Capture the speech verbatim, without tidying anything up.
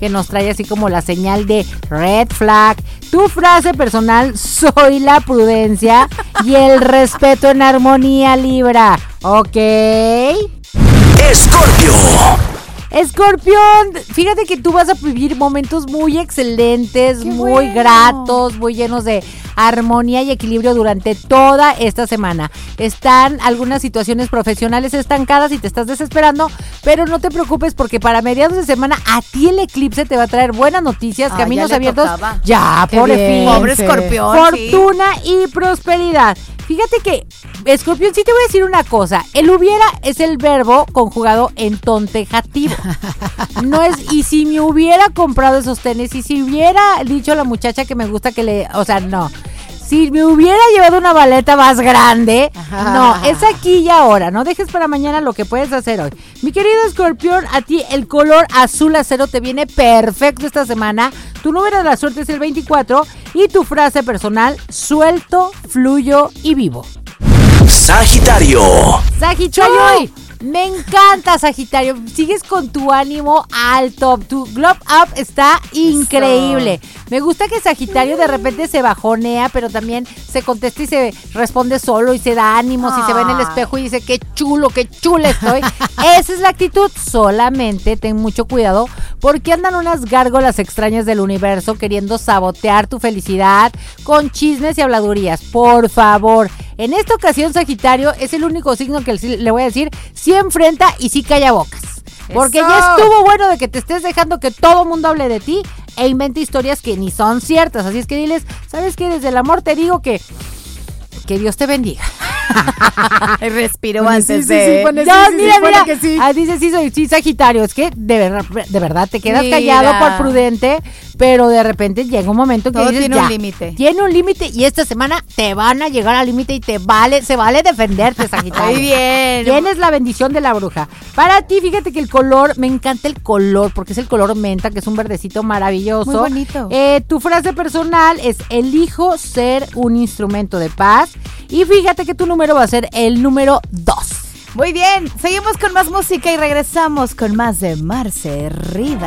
que nos trae así como la señal de red flag. Tu frase personal: soy la prudencia y el respeto en armonía, Libra. ¿Ok? Escorpio. Escorpión, fíjate que tú vas a vivir momentos muy excelentes, Qué muy bueno. gratos, muy llenos de armonía y equilibrio durante toda esta semana. Están algunas situaciones profesionales estancadas y te estás desesperando, pero no te preocupes porque para mediados de semana a ti el eclipse te va a traer buenas noticias, Ah, caminos ya le abiertos. tocaba. Ya, Qué por bien, fin. pobre Escorpión, Fortuna y prosperidad. Fíjate que, Escorpión, sí te voy a decir una cosa. El hubiera es el verbo conjugado en tontejativo. No es, y si me hubiera comprado esos tenis, y si hubiera dicho a la muchacha que me gusta que le, o sea, no. Si me hubiera llevado una maleta más grande, no, es aquí y ahora. No dejes para mañana lo que puedes hacer hoy. Mi querido Escorpión, a ti el color azul acero te viene perfecto esta semana. Tu número de la suerte es el veinticuatro y tu frase personal: suelto, fluyo y vivo. Sagitario. Sagitario, me encanta, Sagitario. Sigues con tu ánimo alto. Tu glow up está increíble. Eso. Me gusta que Sagitario de repente se bajonea, pero también se contesta y se responde solo y se da ánimos y se ve en el espejo y dice: qué chulo, qué chula estoy. Esa es la actitud. Solamente ten mucho cuidado porque andan unas gárgolas extrañas del universo queriendo sabotear tu felicidad con chismes y habladurías. Por favor. En esta ocasión, Sagitario es el único signo que le voy a decir: sí enfrenta y sí calla bocas. Porque Eso. ya estuvo bueno de que te estés dejando que todo mundo hable de ti e invente historias que ni son ciertas. Así es que diles: ¿sabes qué? Desde el amor te digo que que Dios te bendiga. Respiró Bueno, antes sí, de... sí, sí, bueno, no, sí, mira, sí, mira. que sí. Ah, dice sí, soy sí, Sagitario. Es que de verdad, de verdad te quedas Mira. callado por prudente, pero de repente llega un momento que Todo dices: tiene ya, un límite. Tiene un límite y esta semana te van a llegar al límite y te vale, se vale defenderte, Sagitario. Muy bien. Tienes la bendición de la bruja. Para ti, fíjate que el color, me encanta el color, porque es el color menta, que es un verdecito maravilloso. Muy bonito. Eh, tu frase personal es: elijo ser un instrumento de paz. Y fíjate que tu número va a ser el número dos. Muy bien, seguimos con más música y regresamos con más de Marce Rivas.